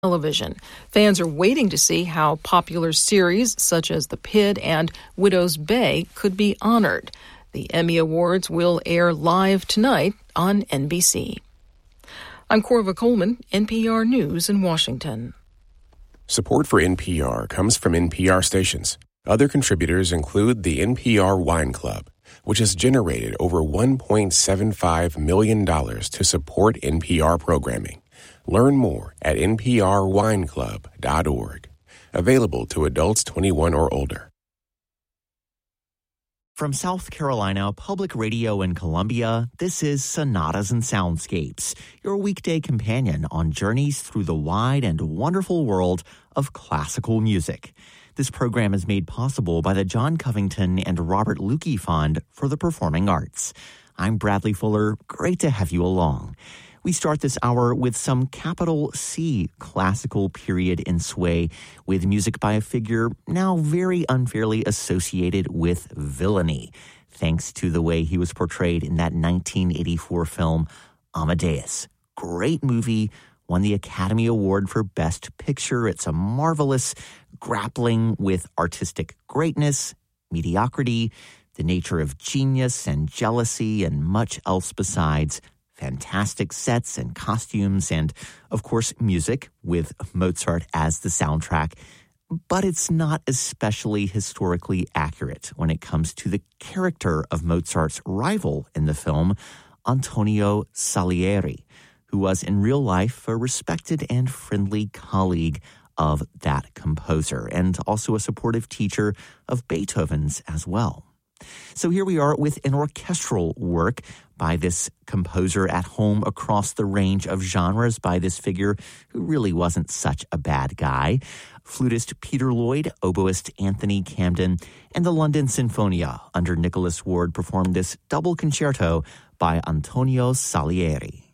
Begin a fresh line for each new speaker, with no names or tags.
television. Fans are waiting to see how popular series such as The Pit and Widow's Bay could be honored. The Emmy Awards will air live tonight on NBC. I'm Corva Coleman, NPR News in Washington.
Support for NPR comes from NPR stations. Other contributors include the NPR Wine Club, which has generated over $1.75 million to support NPR programming. Learn more at nprwineclub.org. Available to adults 21 or older.
From South Carolina Public Radio in Columbia, this is Sonatas and Soundscapes, your weekday companion on journeys through the wide and wonderful world of classical music. This program is made possible by the John Covington and Robert Lukey Fund for the Performing Arts. I'm Bradley Fuller. Great to have you along. We start this hour with some capital C classical period in sway, with music by a figure now very unfairly associated with villainy, thanks to the way he was portrayed in that 1984 film Amadeus. Great movie, won the Academy Award for Best Picture. It's a marvelous grappling with artistic greatness, mediocrity, the nature of genius and jealousy, and much else besides. Fantastic sets and costumes and, of course, music with Mozart as the soundtrack. But it's not especially historically accurate when it comes to the character of Mozart's rival in the film, Antonio Salieri, who was in real life a respected and friendly colleague of that composer and also a supportive teacher of Beethoven's as well. So here we are with an orchestral work by this composer at home across the range of genres by this figure who really wasn't such a bad guy. Flutist Peter Lloyd, oboist Anthony Camden, and the London Sinfonia under Nicholas Ward performed this double concerto by Antonio Salieri.